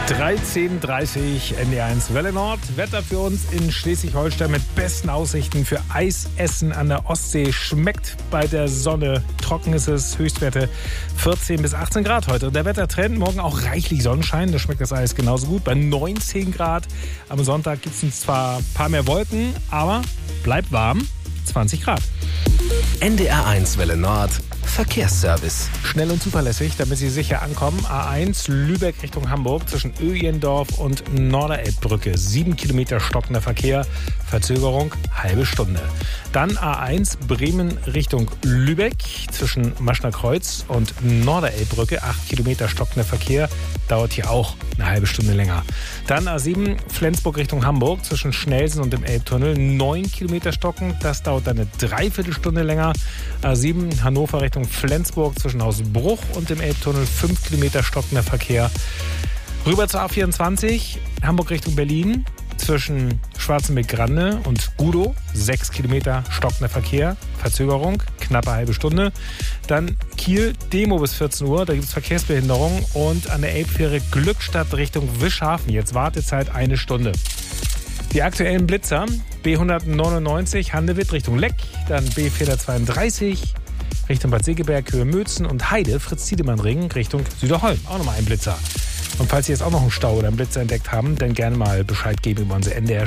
13:30 NDR1 Welle Nord. Wetter für uns in Schleswig-Holstein mit besten Aussichten für Eisessen an der Ostsee. Schmeckt bei der Sonne. Trocken ist es. Höchstwerte 14 bis 18 Grad heute. Der Wettertrend, morgen auch reichlich Sonnenschein. Da schmeckt das Eis genauso gut. Bei 19 Grad. Am Sonntag gibt es zwar ein paar mehr Wolken, aber bleibt warm. 20 Grad. NDR1 Welle Nord. Verkehrsservice. Schnell und zuverlässig, damit Sie sicher ankommen. A1 Lübeck Richtung Hamburg zwischen Öjendorf und Norderelbbrücke. 7 Kilometer stockender Verkehr. Verzögerung halbe Stunde. Dann A1 Bremen Richtung Lübeck zwischen Maschner Kreuz und Norderelbbrücke. 8 Kilometer stockender Verkehr. Dauert hier auch eine halbe Stunde länger. Dann A7 Flensburg Richtung Hamburg zwischen Schnelsen und dem Elbtunnel. 9 Kilometer stocken. Das dauert dann eine Dreiviertelstunde länger. A7 Hannover Richtung Flensburg zwischen Hausbruch und dem Elbtunnel. 5 Kilometer stockender Verkehr. Rüber zur A24 Hamburg Richtung Berlin zwischen Schwarzenbeck-Grande und Gudow. 6 Kilometer stockender Verkehr. Verzögerung knappe halbe Stunde. Dann Kiel Demo bis 14 Uhr. Da gibt es Verkehrsbehinderung. Und an der Elbfähre Glückstadt Richtung Wischhafen. Jetzt Wartezeit 1 Stunde. Die aktuellen Blitzer. B199 Handewitt Richtung Leck. Dann B432 Richtung Bad Segeberg, Höhe Mötzen und Heide, Fritz-Tiedemann-Ring Richtung Süderholm. Auch nochmal ein Blitzer. Und falls Sie jetzt auch noch einen Stau oder einen Blitzer entdeckt haben, dann gerne mal Bescheid geben über unsere NDR